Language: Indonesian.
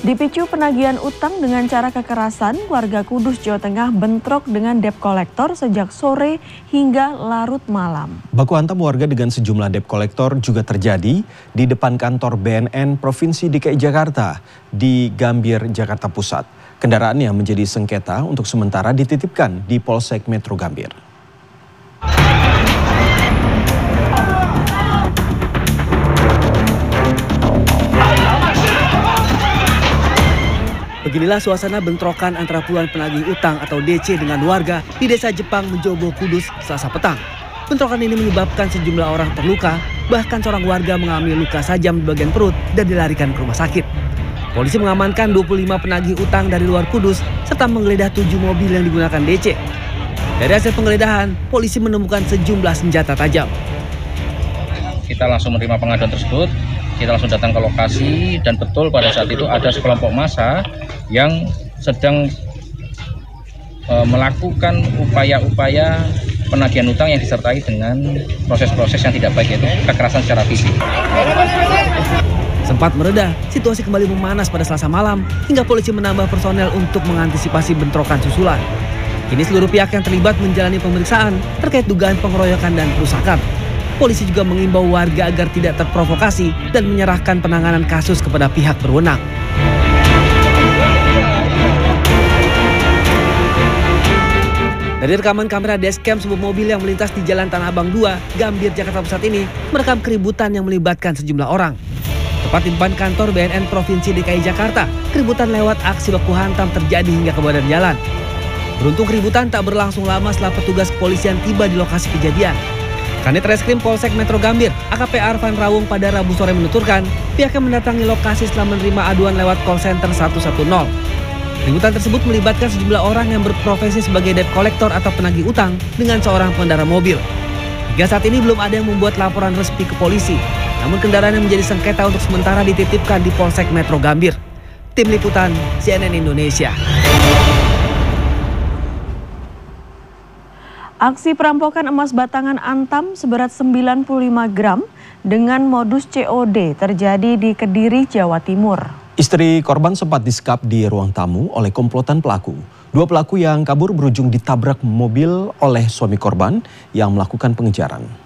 Dipicu penagihan utang dengan cara kekerasan, warga Kudus, Jawa Tengah bentrok dengan debt collector sejak sore hingga larut malam. Baku hantam warga dengan sejumlah debt collector juga terjadi di depan kantor BNN Provinsi DKI Jakarta di Gambir, Jakarta Pusat. Kendaraannya menjadi sengketa untuk sementara dititipkan di Polsek Metro Gambir. Beginilah suasana bentrokan antara puluhan penagih utang atau DC dengan warga di Desa Jepang, Menjobo, Kudus, Selasa petang. Bentrokan ini menyebabkan sejumlah orang terluka, bahkan seorang warga mengalami luka sajam di bagian perut dan dilarikan ke rumah sakit. Polisi mengamankan 25 penagih utang dari luar Kudus serta menggeledah 7 mobil yang digunakan DC. Dari hasil penggeledahan, polisi menemukan sejumlah senjata tajam. Kita langsung menerima pengaduan tersebut. Kita langsung datang ke lokasi dan betul pada saat itu ada sekelompok massa yang sedang melakukan upaya-upaya penagihan utang yang disertai dengan proses-proses yang tidak baik, yaitu kekerasan secara fisik. Sempat mereda, situasi kembali memanas pada Selasa malam hingga polisi menambah personel untuk mengantisipasi bentrokan susulan. Kini seluruh pihak yang terlibat menjalani pemeriksaan terkait dugaan pengeroyokan dan perusakan. Polisi juga mengimbau warga agar tidak terprovokasi dan menyerahkan penanganan kasus kepada pihak berwenang. Dari rekaman kamera dashcam sebuah mobil yang melintas di Jalan Tanah Abang 2, Gambir, Jakarta Pusat ini merekam keributan yang melibatkan sejumlah orang. Tepat di depan kantor BNN Provinsi DKI Jakarta, keributan lewat aksi baku hantam terjadi hingga ke badan jalan. Beruntung keributan tak berlangsung lama setelah petugas kepolisian tiba di lokasi kejadian. Kanit Reskrim Polsek Metro Gambir, AKP Arfan Rawung pada Rabu sore menuturkan, pihaknya mendatangi lokasi setelah menerima aduan lewat call center 110. Keributan tersebut melibatkan sejumlah orang yang berprofesi sebagai debt collector atau penagih utang dengan seorang pengendara mobil. Hingga saat ini belum ada yang membuat laporan resmi ke polisi, namun kendaraan yang menjadi sengketa untuk sementara dititipkan di Polsek Metro Gambir. Tim Liputan CNN Indonesia. Aksi perampokan emas batangan Antam seberat 95 gram dengan modus COD terjadi di Kediri, Jawa Timur. Istri korban sempat disekap di ruang tamu oleh komplotan pelaku. Dua pelaku yang kabur berujung ditabrak mobil oleh suami korban yang melakukan pengejaran.